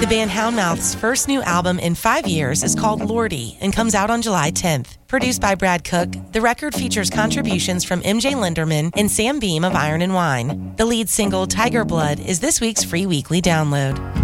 The band Houndmouth's first new album in 5 years is called Lordy and comes out on July 10th. Produced by Brad Cook, the record features contributions from MJ Linderman and Sam Beam of Iron and Wine. The lead single, Tiger Blood, is this week's free weekly download.